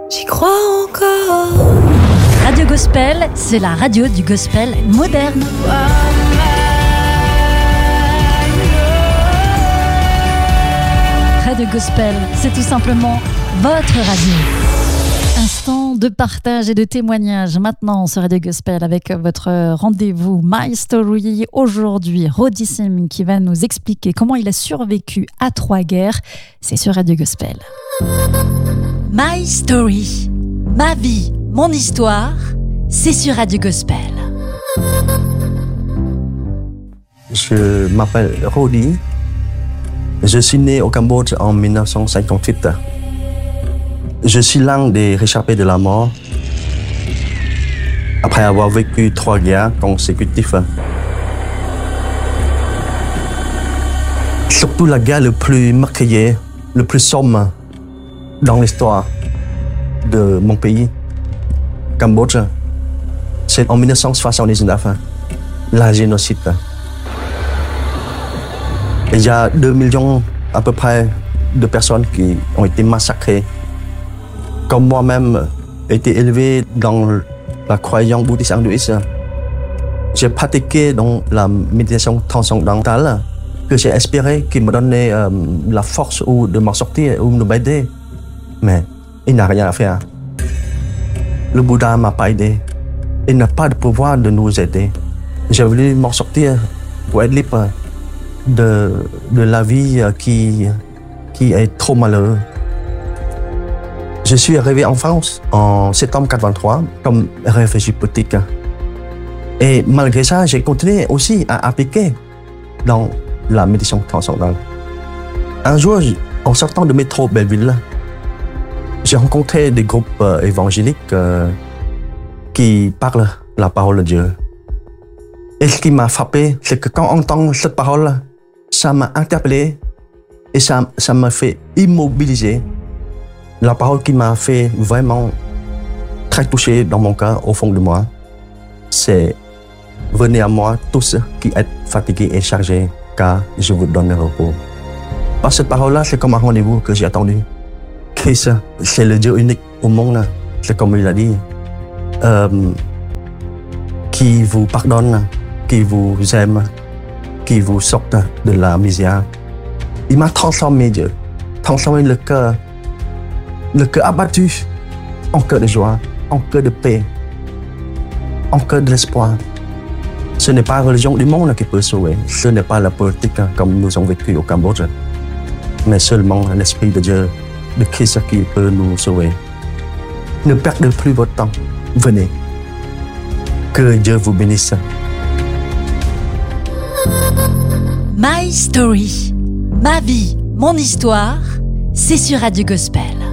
J'y crois encore. Radio Gospel, c'est la radio du gospel moderne. Radio Gospel, c'est tout simplement votre radio. Instant de partage et de témoignage maintenant sur Radio Gospel avec votre rendez-vous My Story. Aujourd'hui, Rody Sim qui va nous expliquer comment il a survécu à 3 guerres. C'est sur Radio Gospel. My Story, ma vie, mon histoire, c'est sur Radio Gospel. Je m'appelle Rody. Je suis né au Cambodge en 1958. Je suis l'un des réchappés de la mort après avoir vécu 3 guerres consécutives. Surtout la guerre le plus meurtrière, le plus sombre dans l'histoire de mon pays, Cambodge. C'est en 1979, la génocide. Il y a 2 millions à peu près de personnes qui ont été massacrées. Comme moi-même, j'ai été élevé dans la croyance bouddhiste hindouiste. J'ai pratiqué dans la méditation transcendantale que j'ai espéré qu'il me donnait la force ou de m'en sortir ou de m'aider. Mais il n'a rien à faire. Le Bouddha ne m'a pas aidé. Il n'a pas de pouvoir de nous aider. J'ai voulu m'en sortir pour être libre de la vie qui est trop malheureuse. Je suis arrivé en France en septembre 1983 comme réfugié politique. Et malgré ça, j'ai continué aussi à appliquer dans la méditation transcendantale. Un jour, en sortant de métro Belleville, j'ai rencontré des groupes évangéliques qui parlent la parole de Dieu. Et ce qui m'a frappé, c'est que quand on entend cette parole, ça m'a interpellé et ça m'a fait immobiliser. La parole qui m'a fait vraiment très touché dans mon cœur, au fond de moi, c'est « Venez à moi tous qui êtes fatigués et chargés, car je vous donne repos ». Par cette parole-là, c'est comme un rendez-vous que j'ai attendu. Christ, c'est le Dieu unique au monde, c'est comme il a dit, qui vous pardonne, qui vous aime, qui vous sort de la misère. Il m'a transformé, Dieu, transformé le cœur abattu en cœur de joie, en cœur de paix, en cœur de l'espoir. Ce n'est pas la religion du monde qui peut sauver, ce n'est pas la politique comme nous avons vécu au Cambodge, mais seulement l'Esprit de Dieu, de Christ qui peut nous sauver. Ne perdez plus votre temps, venez. Que Dieu vous bénisse. My Story, ma vie, mon histoire, c'est sur Radio Gospel.